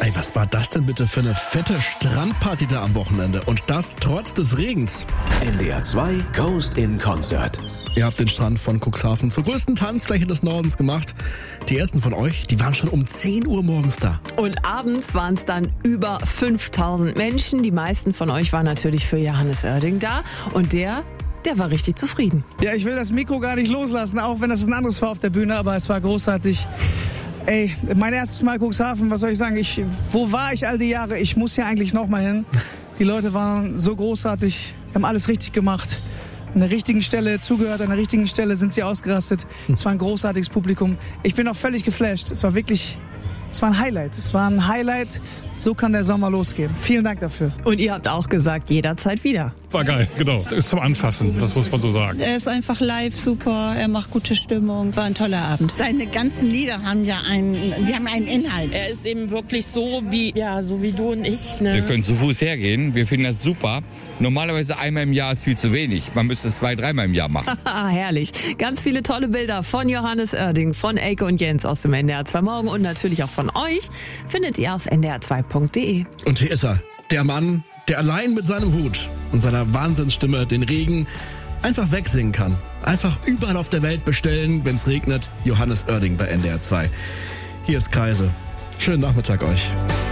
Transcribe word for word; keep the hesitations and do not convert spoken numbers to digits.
Ey, was war das denn bitte für eine fette Strandparty da am Wochenende? Und das trotz des Regens. N D R zwei Coast in Concert. Ihr habt den Strand von Cuxhaven zur größten Tanzfläche des Nordens gemacht. Die ersten von euch, die waren schon um zehn Uhr morgens da. Und abends waren es dann über fünftausend Menschen. Die meisten von euch waren natürlich für Johannes Oerding da. Und der... Der war richtig zufrieden. Ja, ich will das Mikro gar nicht loslassen, auch wenn das ein anderes war auf der Bühne, aber es war großartig. Ey, mein erstes Mal Cuxhaven, was soll ich sagen? Ich, wo war ich all die Jahre? Ich muss hier eigentlich noch mal hin. Die Leute waren so großartig, die haben alles richtig gemacht. An der richtigen Stelle zugehört, an der richtigen Stelle sind sie ausgerastet. Es war ein großartiges Publikum. Ich bin auch völlig geflasht. Es war wirklich, es war ein Highlight. Es war ein Highlight. So kann der Sommer losgehen. Vielen Dank dafür. Und ihr habt auch gesagt, jederzeit wieder. War geil, genau. Das ist zum Anfassen, das muss man so sagen. Er ist einfach live super, er macht gute Stimmung, war ein toller Abend. Seine ganzen Lieder haben ja einen, die haben einen Inhalt. Er ist eben wirklich so wie, ja, so wie du und ich. Ne? Wir können zu Fuß hergehen, wir finden das super. Normalerweise einmal im Jahr ist viel zu wenig. Man müsste es zwei, dreimal im Jahr machen. Herrlich. Ganz viele tolle Bilder von Johannes Oerding, von Elke und Jens aus dem N D R zwei Morgen und natürlich auch von euch findet ihr auf n d r zwei punkt d e. Und hier ist er, der Mann, der allein mit seinem Hut und seiner Wahnsinnsstimme den Regen einfach wegsingen kann. Einfach überall auf der Welt bestellen, wenn es regnet. Johannes Oerding bei N D R zwei. Hier ist Kreise. Schönen Nachmittag euch.